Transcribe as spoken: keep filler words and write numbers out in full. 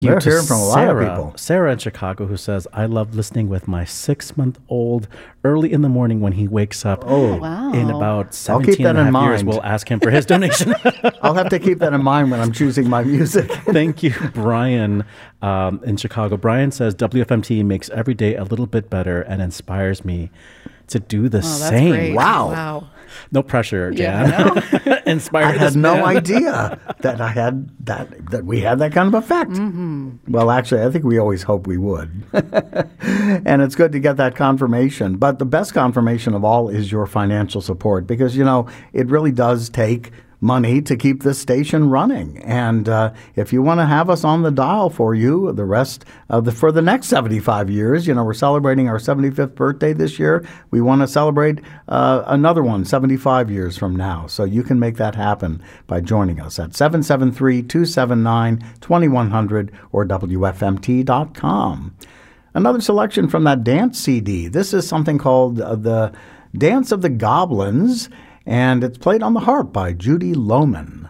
We're to hearing from a lot Sarah, of people. Sarah in Chicago, who says, I love listening with my six-month-old early in the morning when he wakes up. Oh, wow. In about I'll keep seventeen that and a in half years, mind. we'll ask him for his donation. I'll have to keep that in mind when I'm choosing my music. Thank you, Brian, um, in Chicago. Brian says, W F M T makes every day a little bit better and inspires me to do the Oh, that's same. great. Wow. Wow. No pressure, Yeah, Jan. Inspired I had this no man. idea that I had that that we had that kind of effect. Mm-hmm. Well, actually, I think we always hoped we would. And it's good to get that confirmation. But the best confirmation of all is your financial support, because, you know, it really does take money to keep this station running. And uh, if you want to have us on the dial for you the rest of the for the next seventy-five years, you know, we're celebrating our seventy-fifth birthday this year. We want to celebrate uh, another one seventy-five years from now. So you can make that happen by joining us at seven seven three, two seven nine, two one zero zero or W F M T dot com. Another selection from that dance C D. This is something called uh, the Dance of the Goblins, and it's played on the harp by Judy Lohman.